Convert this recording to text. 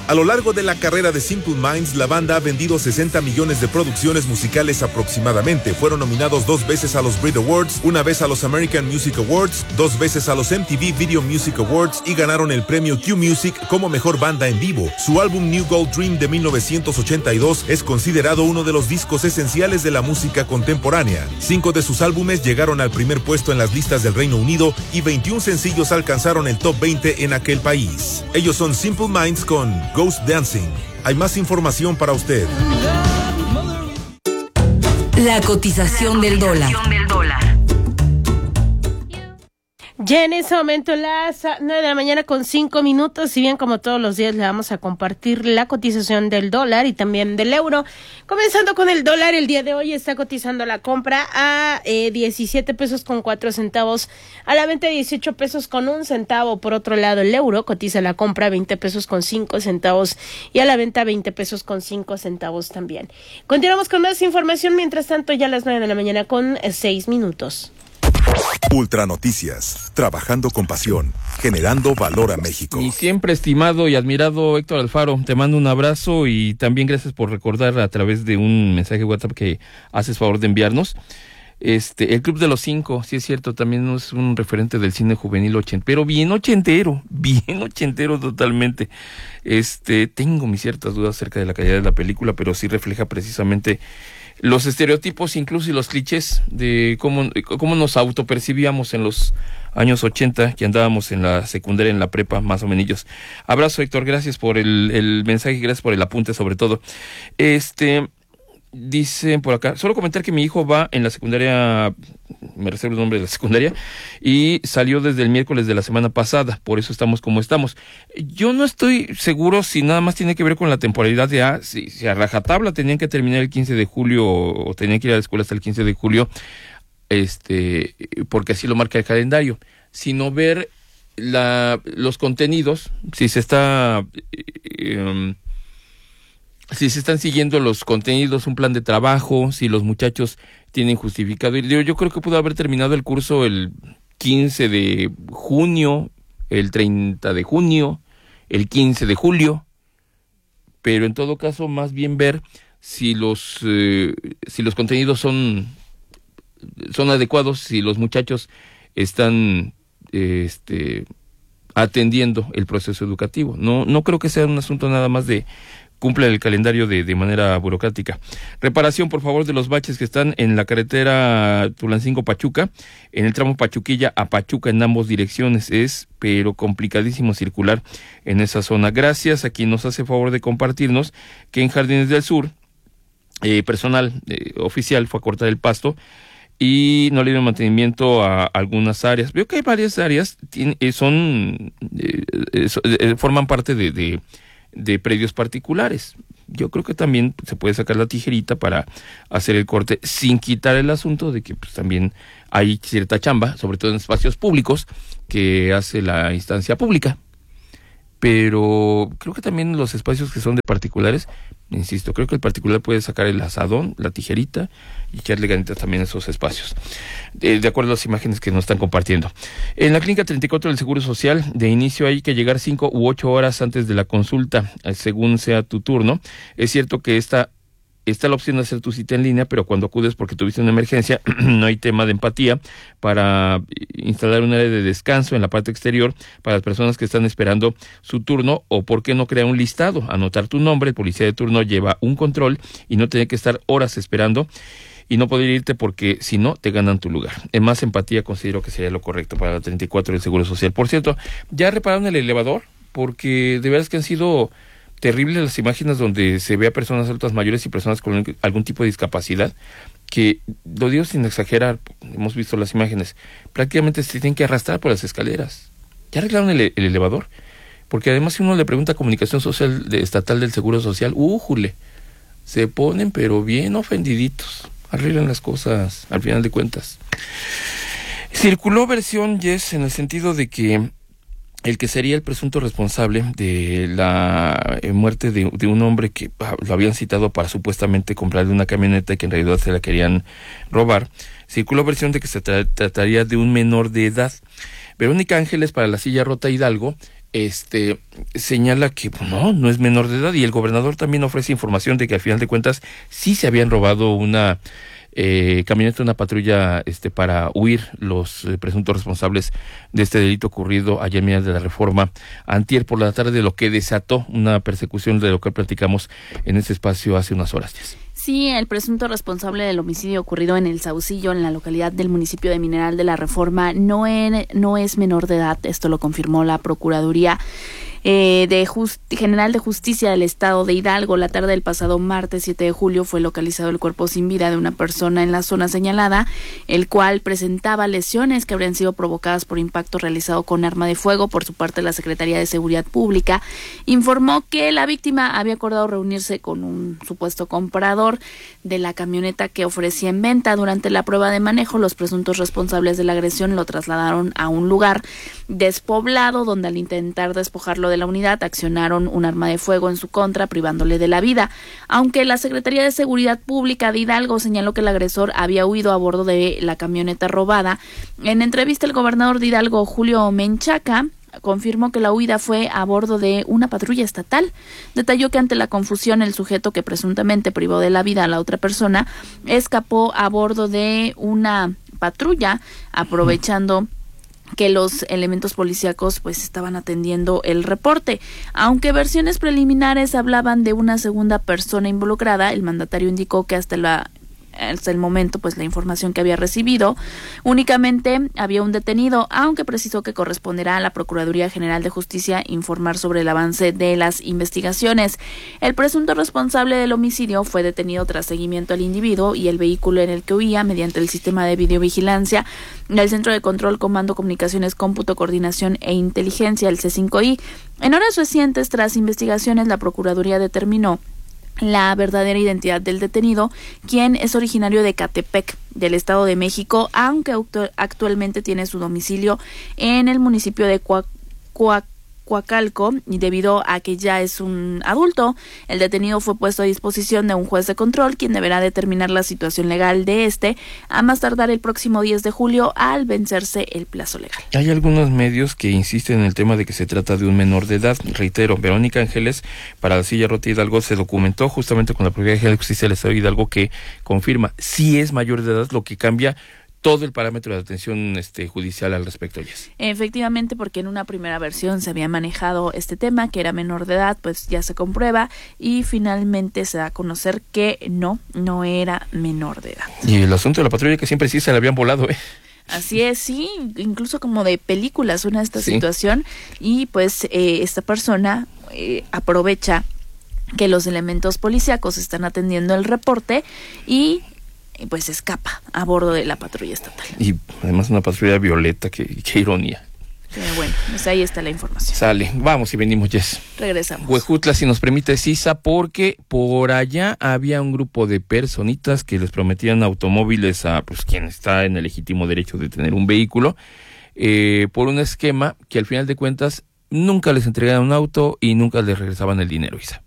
A lo largo de la carrera de Simple Minds, la banda ha vendido 60 millones de producciones musicales aproximadamente. Fueron nominados 2 veces a los Brit Awards, 1 vez a los American Music Awards, 2 veces a los MTV Video Music Awards y ganaron el premio Q Music como mejor banda en vivo. Su álbum New Gold Dream de 1982 es considerado uno de los discos esenciales de la música contemporánea. 5 de sus álbumes llegaron al primer puesto en las listas del Reino Unido y 21 sencillos alcanzaron el top 20 en aquel país. Ellos son Simple Minds con Ghost Dancing. Hay más información para usted. La cotización del dólar. Ya en ese momento las 9 de la mañana con 5 minutos, si bien como todos los días le vamos a compartir la cotización del dólar y también del euro. Comenzando con el dólar, el día de hoy está cotizando la compra a 17 pesos con 4 centavos, a la venta 18 pesos con 1 centavo. Por otro lado, el euro cotiza la compra a 20 pesos con 5 centavos y a la venta 20 pesos con 5 centavos también. Continuamos con más información, mientras tanto ya a las 9 de la mañana con 6 minutos. Ultra Noticias, trabajando con pasión, generando valor a México. Y siempre estimado y admirado Héctor Alfaro, te mando un abrazo y también gracias por recordar a través de un mensaje WhatsApp que haces favor de enviarnos. El Club de los Cinco, sí es cierto, también es un referente del cine juvenil pero bien ochentero totalmente. Tengo mis ciertas dudas acerca de la calidad de la película, pero sí refleja precisamente los estereotipos, incluso y los clichés de cómo nos autopercibíamos en los años 80, que andábamos en la secundaria, en la prepa, más o menos. Abrazo, Héctor, gracias por el mensaje, gracias por el apunte sobre todo. Dicen por acá, solo comentar que mi hijo va en la secundaria, me reservo el nombre de la secundaria, y salió desde el miércoles de la semana pasada, por eso estamos como estamos. Yo no estoy seguro si nada más tiene que ver con la temporalidad de si a rajatabla tenían que terminar el 15 de julio o tenían que ir a la escuela hasta el 15 de julio, porque así lo marca el calendario, sino ver los contenidos, si se están siguiendo los contenidos, un plan de trabajo, si los muchachos tienen justificado. Yo creo que pudo haber terminado el curso el 15 de junio, el 30 de junio, el 15 de julio, pero en todo caso más bien ver si los contenidos son adecuados, si los muchachos están atendiendo el proceso educativo. No creo que sea un asunto nada más de cumple el calendario de manera burocrática. Reparación, por favor, de los baches que están en la carretera Tulancingo-Pachuca, en el tramo Pachuquilla a Pachuca en ambas direcciones. Pero complicadísimo circular en esa zona. Gracias a quien nos hace favor de compartirnos que en Jardines del Sur, personal oficial fue a cortar el pasto y no le dieron mantenimiento a algunas áreas. Veo que hay varias áreas, forman parte de predios particulares. Yo creo que también se puede sacar la tijerita para hacer el corte sin quitar el asunto de que pues también hay cierta chamba, sobre todo en espacios públicos, que hace la instancia pública. Pero creo que también los espacios que son de particulares, insisto, creo que el particular puede sacar el asadón, la tijerita y echarle ganitas también a esos espacios, de acuerdo a las imágenes que nos están compartiendo. En la clínica 34 del Seguro Social, de inicio hay que llegar 5 u 8 horas antes de la consulta, según sea tu turno. Es cierto que está la opción de hacer tu cita en línea, pero cuando acudes porque tuviste una emergencia, no hay tema de empatía para instalar un área de descanso en la parte exterior para las personas que están esperando su turno, o por qué no crear un listado, anotar tu nombre, el policía de turno lleva un control y no tener que estar horas esperando y no poder irte porque si no te ganan tu lugar. En más empatía considero que sería lo correcto para la 34 del Seguro Social. Por cierto, ¿ya repararon el elevador? Porque de veras que han sido terribles las imágenes donde se ve a personas adultas mayores y personas con algún tipo de discapacidad, que, lo digo sin exagerar, hemos visto las imágenes, prácticamente se tienen que arrastrar por las escaleras. ¿Ya arreglaron el elevador? Porque además si uno le pregunta a Comunicación Social Estatal del Seguro Social, ¡újule! Se ponen pero bien ofendiditos. Arreglan las cosas al final de cuentas. Circuló versión Yes en el sentido de que el que sería el presunto responsable de la muerte de un hombre que lo habían citado para supuestamente comprarle una camioneta que en realidad se la querían robar. Circuló versión de que se trataría de un menor de edad. Verónica Ángeles, para la Silla Rota Hidalgo, señala que no es menor de edad, y el gobernador también ofrece información de que al final de cuentas sí se habían robado una camioneta, una patrulla para huir los presuntos responsables de este delito ocurrido allá en Minas de la Reforma antier por la tarde, lo que desató una persecución de lo que platicamos en este espacio hace unas horas. Sí, el presunto responsable del homicidio ocurrido en El Saucillo, en la localidad del municipio de Mineral de la Reforma, no es menor de edad. Esto lo confirmó la Procuraduría General de Justicia del Estado de Hidalgo. La tarde del pasado martes 7 de julio fue localizado el cuerpo sin vida de una persona en la zona señalada, el cual presentaba lesiones que habrían sido provocadas por impacto realizado con arma de fuego. Por su parte, la Secretaría de Seguridad Pública informó que la víctima había acordado reunirse con un supuesto comprador de la camioneta que ofrecía en venta. Durante la prueba de manejo, los presuntos responsables de la agresión lo trasladaron a un lugar despoblado, donde al intentar despojarlo de la unidad accionaron un arma de fuego en su contra, privándole de la vida. Aunque la Secretaría de Seguridad Pública de Hidalgo señaló que el agresor había huido a bordo de la camioneta robada, en entrevista el gobernador de Hidalgo, Julio Menchaca, confirmó que la huida fue a bordo de una patrulla estatal. Detalló que ante la confusión, el sujeto que presuntamente privó de la vida a la otra persona escapó a bordo de una patrulla, aprovechando que los elementos policíacos pues estaban atendiendo el reporte. Aunque versiones preliminares hablaban de una segunda persona involucrada, el mandatario indicó que hasta el momento, pues la información que había recibido, únicamente había un detenido, aunque precisó que corresponderá a la Procuraduría General de Justicia informar sobre el avance de las investigaciones. El presunto responsable del homicidio fue detenido tras seguimiento al individuo y el vehículo en el que huía mediante el sistema de videovigilancia del Centro de Control, Comando, Comunicaciones, Cómputo, Coordinación e Inteligencia, el C5I. En horas recientes, tras investigaciones, la Procuraduría determinó la verdadera identidad del detenido, quien es originario de Catepec, del Estado de México, aunque actualmente tiene su domicilio en el municipio de Coacalco, y debido a que ya es un adulto, el detenido fue puesto a disposición de un juez de control, quien deberá determinar la situación legal de a más tardar el próximo 10 de julio al vencerse el plazo legal. Hay algunos medios que insisten en el tema de que se trata de un menor de edad. Reitero, Verónica Ángeles, para La Silla Rota Hidalgo, se documentó justamente con la Procuraduría General de Justicia del Estado de Hidalgo, que confirma si es mayor de edad, lo que cambia todo el parámetro de atención judicial al respecto. Yes. Efectivamente, porque en una primera versión se había manejado este tema, que era menor de edad, pues ya se comprueba y finalmente se da a conocer que no era menor de edad. Y el asunto de la patrulla, que siempre sí se la habían volado, Así es, sí, incluso como de película suena esta situación, y pues esta persona aprovecha que los elementos policíacos están atendiendo el reporte y pues escapa a bordo de la patrulla estatal. Y además una patrulla violeta, qué ironía. Pero bueno, pues ahí está la información. Sale, vamos y venimos, Jess. Regresamos. Huejutla, si nos permite, Sisa, porque por allá había un grupo de personitas que les prometían automóviles a pues quien está en el legítimo derecho de tener un vehículo, por un esquema que al final de cuentas nunca les entregaban un auto y nunca les regresaban el dinero, Isa.